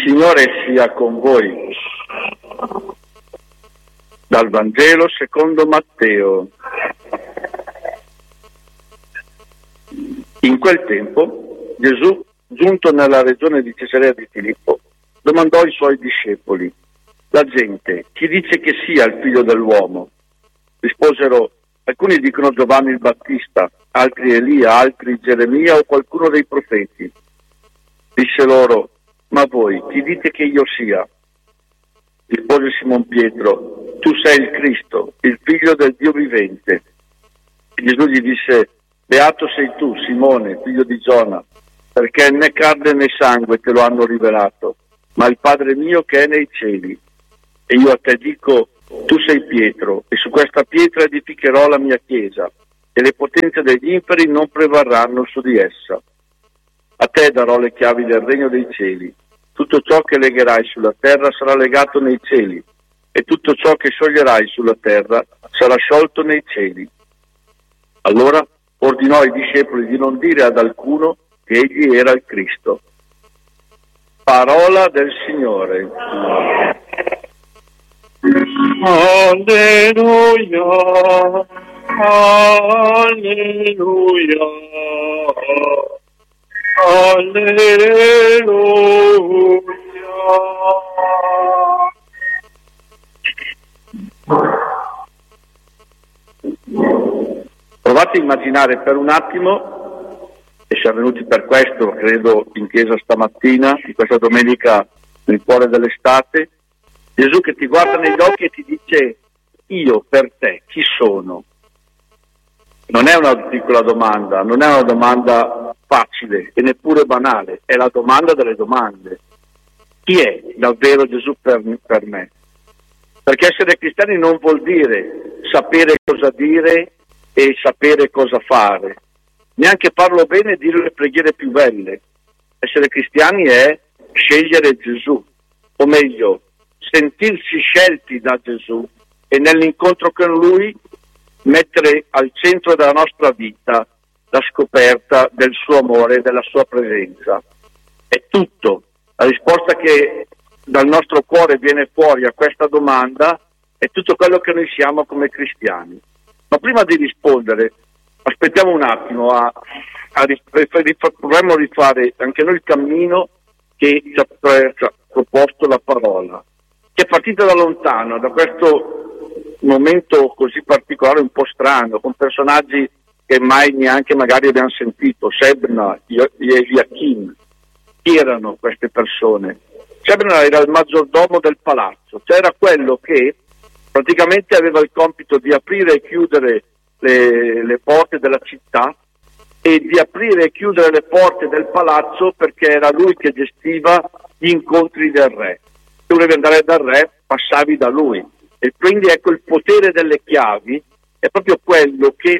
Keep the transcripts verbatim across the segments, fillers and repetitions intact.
Signore sia con voi. Dal Vangelo secondo Matteo. In quel tempo Gesù, giunto nella regione di Cesarea di Filippo, domandò ai suoi discepoli: la gente, chi dice che sia il figlio dell'uomo? Risposero: alcuni dicono Giovanni il Battista, altri Elia, altri Geremia o qualcuno dei profeti. Disse loro: ma voi, chi dite che io sia? Rispose Simon Pietro: tu sei il Cristo, il figlio del Dio vivente. E Gesù gli disse: beato sei tu, Simone, figlio di Giona, perché né carne né sangue te lo hanno rivelato, ma il Padre mio che è nei cieli. E io a te dico: tu sei Pietro, e su questa pietra edificherò la mia chiesa, e le potenze degli inferi non prevarranno su di essa. A te darò le chiavi del regno dei cieli. Tutto ciò che legherai sulla terra sarà legato nei cieli, e tutto ciò che scioglierai sulla terra sarà sciolto nei cieli. Allora ordinò ai discepoli di non dire ad alcuno che egli era il Cristo. Parola del Signore. Alleluia, alleluia, alleluia. Provate a immaginare per un attimo, e siamo venuti per questo, credo, in chiesa stamattina, in questa domenica nel cuore dell'estate, Gesù che ti guarda negli occhi e ti dice: io per te chi sono? Non è una piccola domanda, non è una domanda facile e neppure banale, è la domanda delle domande. Chi è davvero Gesù per, per me? Perché essere cristiani non vuol dire sapere cosa dire e sapere cosa fare, neanche farlo bene e dire le preghiere più belle. Essere cristiani è scegliere Gesù, o meglio, sentirsi scelti da Gesù e nell'incontro con Lui mettere al centro della nostra vita la scoperta del suo amore e della sua presenza. È tutto. La risposta che dal nostro cuore viene fuori a questa domanda è tutto quello che noi siamo come cristiani. Ma prima di rispondere, aspettiamo un attimo, a, a, a, dovremmo rifare anche noi il cammino che ci ha, ci ha proposto la parola, che è partita da lontano, da questo momento così particolare, un po' strano, con personaggi che mai neanche magari abbiamo sentito, Sebna, Eliachim. Chi erano queste persone? Sebna era il maggiordomo del palazzo, cioè era quello che praticamente aveva il compito di aprire e chiudere le, le porte della città e di aprire e chiudere le porte del palazzo, perché era lui che gestiva gli incontri del re. Se volevi andare dal re, passavi da lui. E quindi ecco, il potere delle chiavi è proprio quello che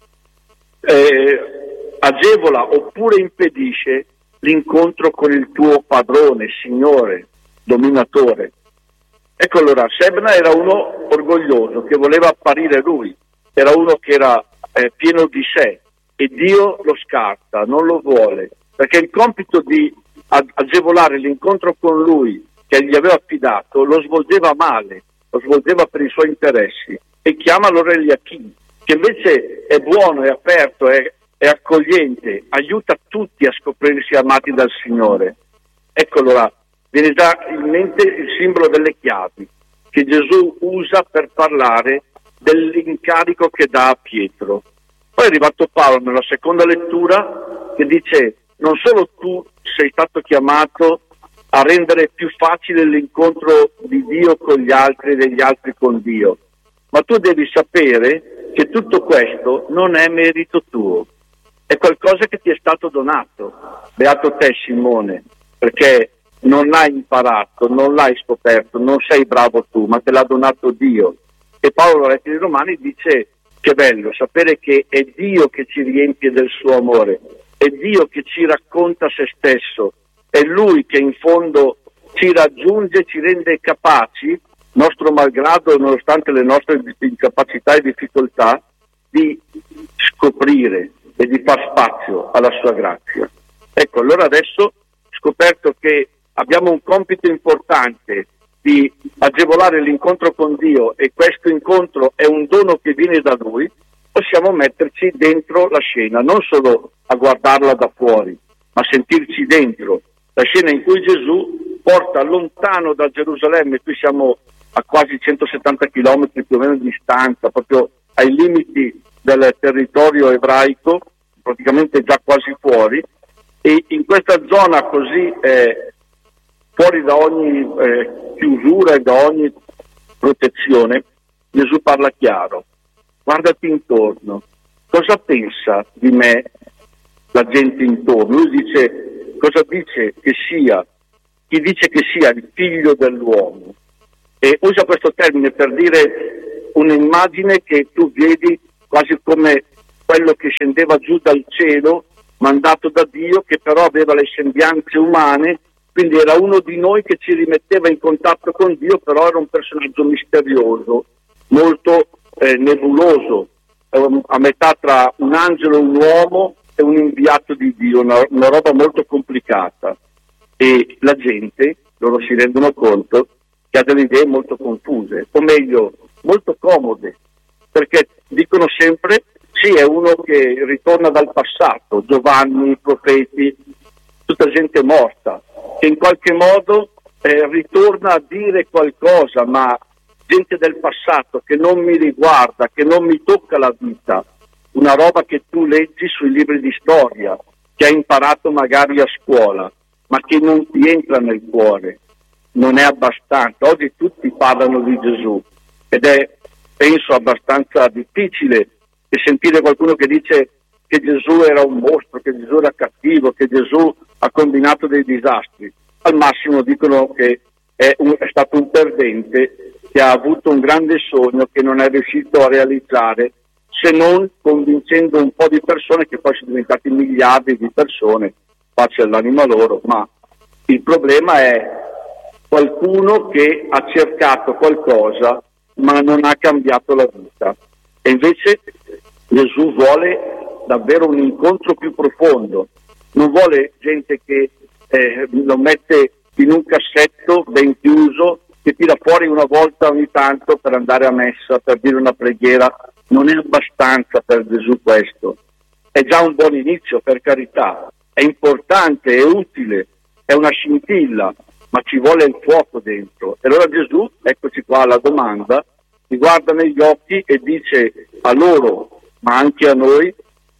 eh, agevola oppure impedisce l'incontro con il tuo padrone, signore, dominatore. Ecco, allora Sebna era uno orgoglioso che voleva apparire lui, era uno che era eh, pieno di sé, e Dio lo scarta, non lo vuole, perché il compito di agevolare l'incontro con lui che gli aveva affidato lo svolgeva male, lo svolgeva per i suoi interessi, e chiama allora Eliachim, che invece è buono, è aperto, è, è accogliente, aiuta tutti a scoprirsi amati dal Signore. Ecco, allora viene già in mente il simbolo delle chiavi che Gesù usa per parlare dell'incarico che dà a Pietro. Poi è arrivato Paolo nella seconda lettura che dice: non solo tu sei stato chiamato a rendere più facile l'incontro di Dio con gli altri e degli altri con Dio, ma tu devi sapere che tutto questo non è merito tuo, è qualcosa che ti è stato donato. Beato te, Simone, perché non l'hai imparato, non l'hai scoperto, non sei bravo tu, ma te l'ha donato Dio. E Paolo, lettera ai Romani, dice: che bello sapere che è Dio che ci riempie del suo amore, è Dio che ci racconta se stesso, è Lui che in fondo ci raggiunge, ci rende capaci, nostro malgrado, nonostante le nostre incapacità e difficoltà, di scoprire e di far spazio alla sua grazia. Ecco, allora adesso, scoperto che abbiamo un compito importante di agevolare l'incontro con Dio e questo incontro è un dono che viene da Lui, possiamo metterci dentro la scena, non solo a guardarla da fuori, ma sentirci dentro la scena in cui Gesù porta lontano da Gerusalemme, qui siamo a quasi centosettanta chilometri più o meno di distanza, proprio ai limiti del territorio ebraico, praticamente già quasi fuori, e in questa zona così eh, fuori da ogni eh, chiusura e da ogni protezione, Gesù parla chiaro. Guardati intorno, cosa pensa di me la gente intorno? Lui dice, cosa dice che sia, chi dice che sia il figlio dell'uomo? E usa questo termine per dire un'immagine che tu vedi quasi come quello che scendeva giù dal cielo, mandato da Dio, che però aveva le sembianze umane, quindi era uno di noi che ci rimetteva in contatto con Dio, però era un personaggio misterioso, molto eh, nebuloso, eh, a metà tra un angelo, un uomo e un inviato di Dio, una, una roba molto complicata. E la gente, loro si rendono conto che ha delle idee molto confuse, o meglio, molto comode, perché dicono sempre, sì, è uno che ritorna dal passato, Giovanni, i profeti, tutta gente morta, che in qualche modo eh, ritorna a dire qualcosa, ma gente del passato che non mi riguarda, che non mi tocca la vita, una roba che tu leggi sui libri di storia, che hai imparato magari a scuola, ma che non ti entra nel cuore, non è abbastanza. Oggi tutti parlano di Gesù ed è, penso, abbastanza difficile sentire qualcuno che dice che Gesù era un mostro, che Gesù era cattivo, che Gesù ha combinato dei disastri. Al massimo dicono che è, un, è stato un perdente che ha avuto un grande sogno che non è riuscito a realizzare, se non convincendo un po' di persone che poi sono diventati miliardi di persone, pace all'anima loro, ma il problema è qualcuno che ha cercato qualcosa ma non ha cambiato la vita. E invece Gesù vuole davvero un incontro più profondo, non vuole gente che eh, lo mette in un cassetto ben chiuso, che tira fuori una volta ogni tanto per andare a messa, per dire una preghiera. Non è abbastanza per Gesù questo. È già un buon inizio, per carità, è importante, è utile, è una scintilla, ma ci vuole il fuoco dentro. E allora Gesù, eccoci qua alla domanda, ti guarda negli occhi e dice a loro, ma anche a noi,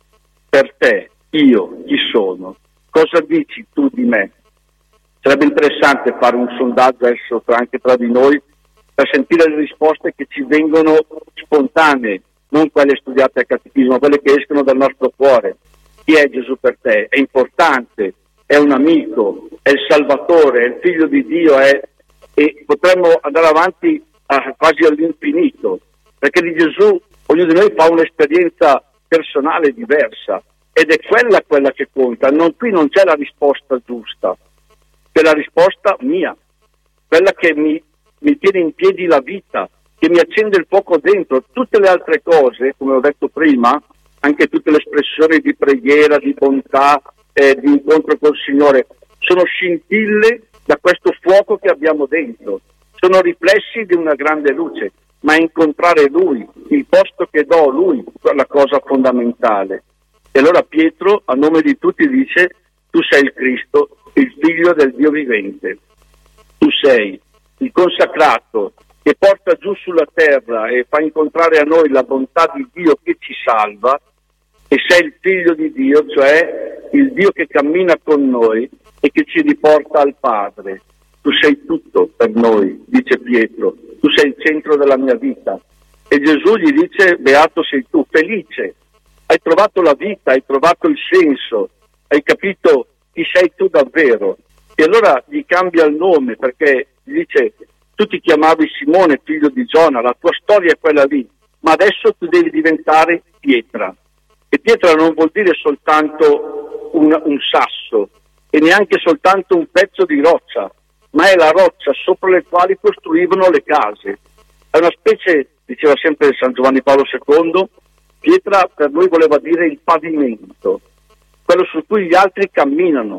per te, io, chi sono? Cosa dici tu di me? Sarebbe interessante fare un sondaggio adesso anche tra di noi per sentire le risposte che ci vengono spontanee, non quelle studiate al catechismo, quelle che escono dal nostro cuore. Chi è Gesù per te? È importante, è un amico, è il Salvatore, è il Figlio di Dio, è... e potremmo andare avanti a, quasi all'infinito, perché di Gesù ognuno di noi fa un'esperienza personale diversa ed è quella quella che conta. Non, qui non c'è la risposta giusta, c'è la risposta mia, quella che mi, mi tiene in piedi la vita, che mi accende il fuoco dentro. Tutte le altre cose, come ho detto prima, anche tutte le espressioni di preghiera, di bontà, eh, di incontro col Signore, sono scintille da questo fuoco che abbiamo dentro, sono riflessi di una grande luce, ma incontrare Lui, il posto che do Lui, è la cosa fondamentale. E allora Pietro, a nome di tutti, dice: tu sei il Cristo, il Figlio del Dio vivente. Tu sei il consacrato che porta giù sulla terra e fa incontrare a noi la bontà di Dio che ci salva, e sei il Figlio di Dio, cioè il Dio che cammina con noi e che ci riporta al Padre. Tu sei tutto per noi, dice Pietro, tu sei il centro della mia vita. E Gesù gli dice: beato sei tu, felice, hai trovato la vita, hai trovato il senso, hai capito chi sei tu davvero. E allora gli cambia il nome, perché gli dice: tu ti chiamavi Simone, figlio di Giona, la tua storia è quella lì, ma adesso tu devi diventare pietra. E pietra non vuol dire soltanto un, un sasso e neanche soltanto un pezzo di roccia, ma è la roccia sopra le quali costruivano le case. È una specie, diceva sempre San Giovanni Paolo secondo, pietra per lui voleva dire il pavimento, quello su cui gli altri camminano.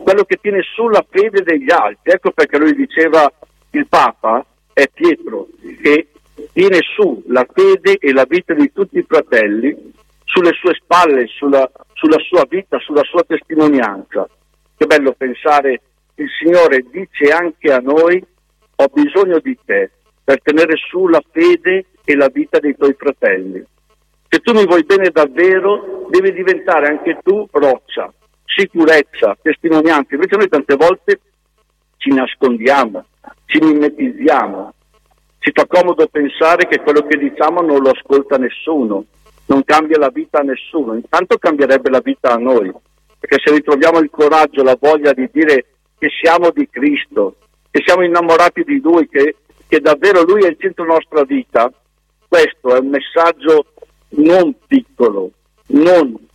quello che tiene su la fede degli altri. Ecco perché lui diceva, il Papa è Pietro, che tiene su la fede e la vita di tutti i fratelli sulle sue spalle, sulla, sulla sua vita, sulla sua testimonianza. Che bello pensare, il Signore dice anche a noi, ho bisogno di te per tenere su la fede e la vita dei tuoi fratelli. Se tu mi vuoi bene davvero, devi diventare anche tu roccia, sicurezza, testimonianza. Invece noi tante volte ci nascondiamo, ci mimetizziamo, ci fa comodo pensare che quello che diciamo non lo ascolta nessuno, non cambia la vita a nessuno. Intanto cambierebbe la vita a noi, perché se ritroviamo il coraggio, la voglia di dire che siamo di Cristo, che siamo innamorati di Lui, che, che davvero Lui è il centro della nostra vita, questo è un messaggio non piccolo, non